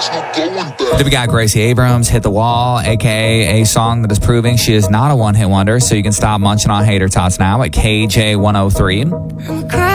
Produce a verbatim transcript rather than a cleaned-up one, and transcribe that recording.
Then we got Gracie Abrams, Hit the Wall, a k a a song that is proving she is not a one-hit wonder, so you can stop munching on Hater Tots now at K J one oh three.